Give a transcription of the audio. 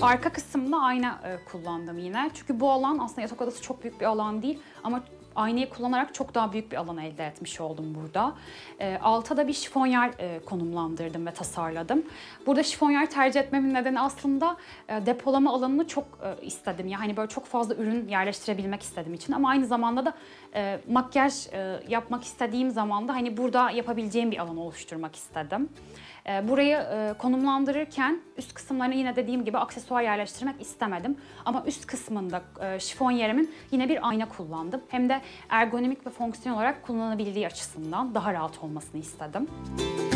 Arka kısımda ayna kullandım yine. Çünkü bu alan aslında yatak odası çok büyük bir alan değil ama aynayı kullanarak çok daha büyük bir alan elde etmiş oldum burada. Alta da bir şifonyer konumlandırdım ve tasarladım. Burada şifonyer tercih etmemin nedeni aslında depolama alanını çok istedim. Yani böyle çok fazla ürün yerleştirebilmek istedim için ama aynı zamanda da makyaj yapmak istediğim zaman da hani burada yapabileceğim bir alan oluşturmak istedim. Burayı konumlandırırken üst kısımlarına yine dediğim gibi aksesuar yerleştirmek istemedim. Ama üst kısmında şifonyerimin yine bir ayna kullandım. Hem de ergonomik ve fonksiyonel olarak kullanılabildiği açısından daha rahat olmasını istedim.